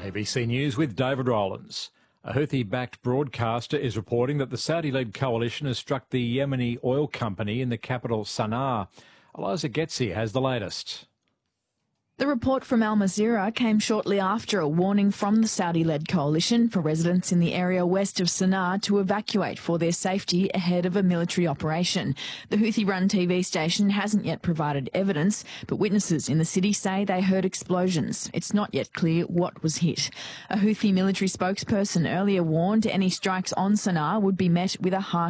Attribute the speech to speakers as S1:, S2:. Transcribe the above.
S1: ABC News with David Rowlands. A Houthi-backed broadcaster is reporting that the Saudi-led coalition has struck the Yemeni oil company in the capital Sana'a. Eliza Getzi has the latest.
S2: The report from Al Jazeera came shortly after a warning from the Saudi-led coalition for residents in the area west of Sana'a to evacuate for their safety ahead of a military operation. The Houthi-run TV station hasn't yet provided evidence, but witnesses in the city say they heard explosions. It's not yet clear what was hit. A Houthi military spokesperson earlier warned any strikes on Sana'a would be met with a harsh